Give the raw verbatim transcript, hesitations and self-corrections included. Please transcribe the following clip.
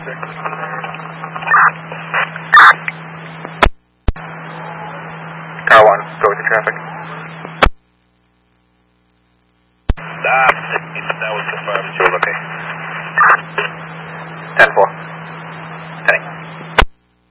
Car one, go with the traffic. Ah, that was confirmed. You're looking. ten four.